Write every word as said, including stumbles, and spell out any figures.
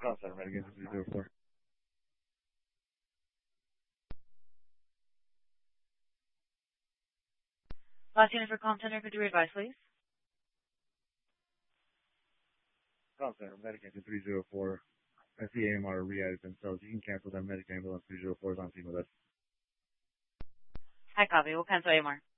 Call center, Medicaid three zero four. Last unit for comm center, could you advise, please? Call center, Medicaid three zero four. I see A M R re-added themselves. You can cancel that. Medicaid ambulance three zero four is on scene with us. I copy. We'll cancel A M R.